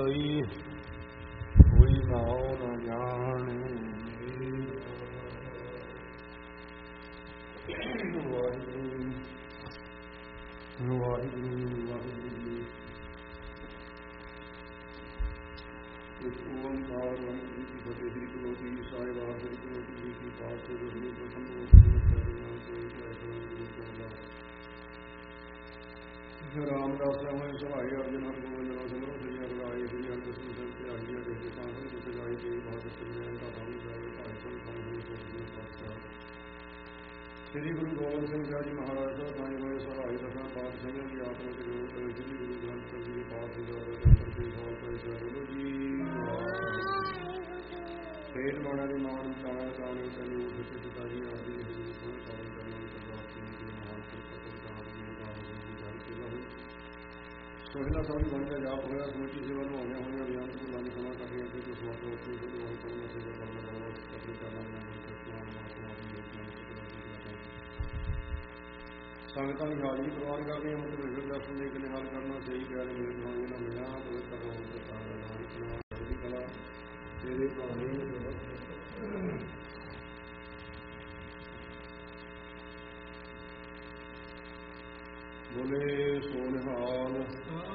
ਕੋਈ ਨਾਉ ਨ ਜਾਣੇ ਵਾਹਿਗੁਰੂ ਵਾਹਿਗੁਰੂ ਵਾਹਿਗੁਰੂ ਇੱਕ ਓੰਕਾਰ ਵਾਹਿਗੁਰੂ ਜੀ ਕੀ ਫਤਿਹ। ਸ੍ਰੀ ਗੁਰੂ ਜੀ ਸਾਹਿਬ ਆਖਿਰ ਗੁਰੂ ਜੀ ਕੀ ਪਾਸ ਤੇ ਗੁਰੂ ਪ੍ਰਥਮ ਰਾਮਦਾਸ ਹੋਏ ਸਹਾਈ ਅਰਜਨ ਹਰਗੋਬਿੰਦ ਰਾਮ ਸਿਮਰੋ ਸ੍ਰੀ ਅਰਦਾਈ ਸ੍ਰੀ ਹਰਿਕ੍ਰਿਸ਼ਨ ਸਾਹਿਬ ਤੇ ਆਈਏ ਦੇ ਸਾਧਨ ਜਿਤ ਜਾਈ ਤੇ ਬਾਤ ਸਿਮਰਨ ਦਾ ਬਣ ਜਾਏ ਭਾਈ ਸੰਤਾਂ ਹੋਏ ਸੋਧੀ ਪਾਤਸ਼ਾਹ ਸ੍ਰੀ ਗੁਰੂ ਗੋਬਿੰਦ ਸਿੰਘ ਸਾਹਿਬ ਜੀ ਮਹਾਰਾਜ ਦਾ ਤਾਂ ਹੋਏ ਸਹਾਈ ਦਸਾਂ ਪਾਤ ਸਿੰਘਾਂ ਦੀ ਆਤਮਾ ਤੇ ਜੋੜ ਕਰੇ ਸ੍ਰੀ ਗੁਰੂ ਗ੍ਰੰਥ ਸਾਹਿਬ ਜੀ ਪਾਸ ਦੀ ਜੋੜ ਅੰਤਰ ਦੇ ਸਾਲ ਤੇ ਚਲੋ ਜੀ ਖੇਡ ਮਾਣਾ ਦੀ ਮਾਣ ਤਾਣਾ ਤਾਣੇ ਤੈਨੂੰ ਉੱਠ ਪਿਤਾ ਜੀ ਆਦਿ ਗੁਰੂ ਕੋਈ ਸਾਧਨ ਕਰਨਾ ਸਰਦਾਰ ਸਿੰਘ ਜੀ ਮਹਾਨ ਕਿਰਪਾ ਪ੍ਰਦਾਨ ਦੀ ਬਾਤ ਦੀ ਗੱਲ ਤੇ ਲਓ ਸੋਹਿਲਾ ਸਾਹਿਬ ਬਣ ਜਾ ਜਾਪ ਹੋਇਆ ਸਮੁੱਚੀ ਸੇਵਾ ਨੂੰ ਆਉਂਦਿਆਂ ਹੋਈਆਂ ਬਿਆਨ ਤੋਂ ਲੰਘ ਸਮਾਂ ਕਰਨੀ ਅੱਗੇ ਤੋਂ ਸਮਾਪਤ ਹੋ ਕੇ ਸ਼ੁਰੂ ਹੋਈ ਕਰਨਾ ਸੇਵਾ ਕਰਨਾ ਬਹੁਤ ਕਬਲ ਕਰਨਾ ਮੈਂ ਕਿਰਪਾ ਮਾਤਮਾ ਦੀ ਸੰਗਤਾਂ ਦੀ ਹਾਜ਼ਰੀ ਪ੍ਰਵਾਨ ਕਰਨੀ ਮਤਲਬ ਵਿਗੜ ਦਰਸ਼ਨ ਦੇ ਕੇ ਨਿਹਾਲ ਕਰਨਾ ਸਹੀ ਪਿਆਰੇ ਮੇਰੇ ਬਣਾਉਣੇ ਨਾ ਮਿਲਿਆ ਪਵਿੱਤਰ ਹੋਣ ਤੇ ਤਾਂ ਨਾਨਕ ਨਾਮ ਚੜ੍ਹਦੀ ਕਲਾ ਤੇਰੇ ਭਾਣੇ ਬੋਲੇ ਸੋ ਨਿਹਾਲ।